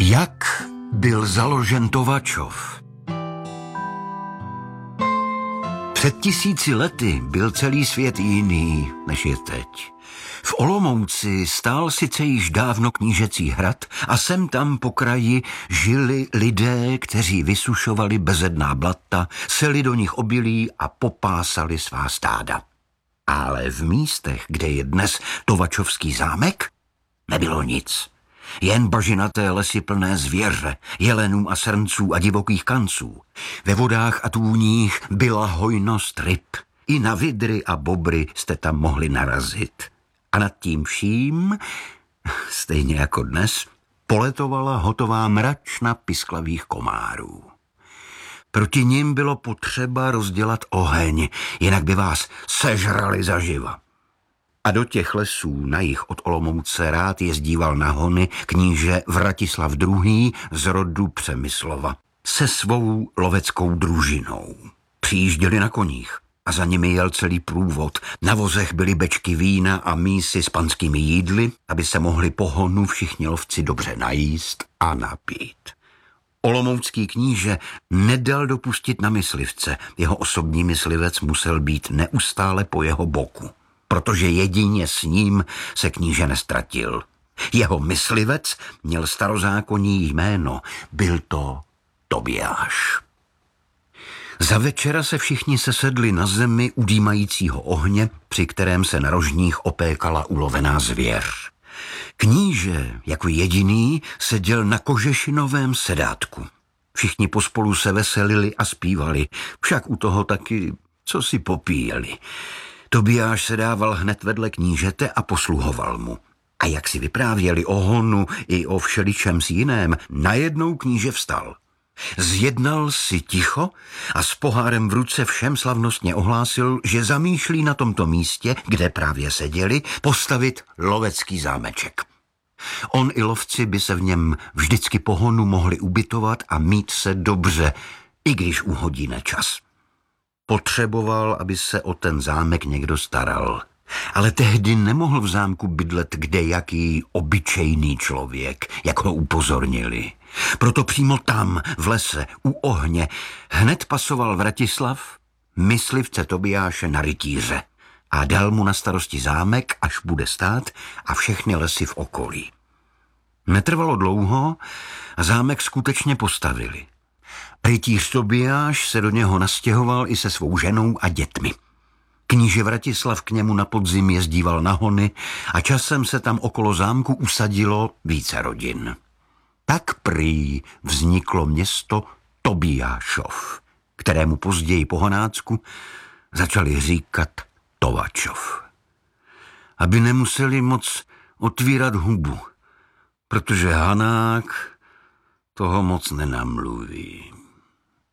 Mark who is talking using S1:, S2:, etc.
S1: Jak byl založen Tovačov? Před 1000 lety byl celý svět jiný, než je teď. V Olomouci stál sice již dávno knížecí hrad a sem tam po kraji žili lidé, kteří vysušovali bezedná blata, seli do nich obilí a popásali svá stáda. Ale v místech, kde je dnes Tovačovský zámek, nebylo nic. Jen bažinaté lesy plné zvěře, jelenů a srnců a divokých kanců. Ve vodách a tůních byla hojnost ryb. I na vidry a bobry jste tam mohli narazit. A nad tím vším, stejně jako dnes, poletovala hotová mračna pisklavých komárů. Proti nim bylo potřeba rozdělat oheň, jinak by vás sežrali zaživa. A do těch lesů na jih od Olomouce rád jezdíval na hony kníže Vratislav II. Z rodu Přemyslova se svou loveckou družinou. Přijížděli na koních a za nimi jel celý průvod. Na vozech byly bečky vína a mísy s panskými jídly, aby se mohli po honu všichni lovci dobře najíst a napít. Olomoucký kníže nedal dopustit na myslivce. Jeho osobní myslivec musel být neustále po jeho boku, protože jedině s ním se kníže nestratil. Jeho myslivec měl starozákonní jméno, byl to Tobiáš. Za večera se všichni sesedli na zemi u dýmajícího ohně, při kterém se na rožních opékala ulovená zvěř. Kníže jako jediný seděl na kožešinovém sedátku. Všichni pospolu se veselili a zpívali, však u toho taky co si popíjeli. Tobiáš se dával hned vedle knížete a posluhoval mu. A jak si vyprávěli o honu i o všeličem s jiném, najednou kníže vstal. Zjednal si ticho a s pohárem v ruce všem slavnostně ohlásil, že zamýšlí na tomto místě, kde právě seděli, postavit lovecký zámeček. On i lovci by se v něm vždycky po honu mohli ubytovat a mít se dobře, i když uhodí nečas. Potřeboval, aby se o ten zámek někdo staral. Ale tehdy nemohl v zámku bydlet kdejaký obyčejný člověk, jak ho upozornili. Proto přímo tam, v lese, u ohně, hned pasoval Vratislav myslivce Tobiáše na rytíře a dal mu na starosti zámek, až bude stát, a všechny lesy v okolí. Netrvalo dlouho a zámek skutečně postavili. Rytíř Tobiáš se do něho nastěhoval i se svou ženou a dětmi. Kníže Vratislav k němu na podzim jezdíval na hony a časem se tam okolo zámku usadilo více rodin. Tak prý vzniklo město Tobiášov, kterému později po Honácku začali říkat Tovačov. Aby nemuseli moc otvírat hubu, protože Hanák toho moc nenamluví.